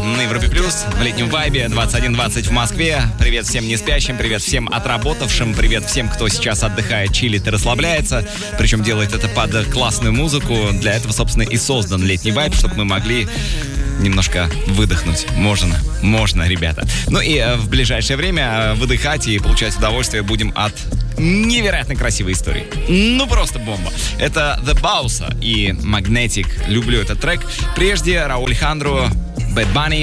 на Европе Плюс в летнем вайбе 21:20 в Москве. Привет всем не спящим, привет всем отработавшим, привет всем, кто сейчас отдыхает, чилит и расслабляется. Причем делает это под классную музыку. Для этого, собственно, и создан летний вайб, чтобы мы могли немножко выдохнуть. Можно, ребята. Ну и в ближайшее время выдыхать и получать удовольствие будем от невероятно красивой истории. Ну, просто бомба. Это The Boss и Magnetic. Люблю этот трек. Прежде Рауль Алехандро, Bad Bunny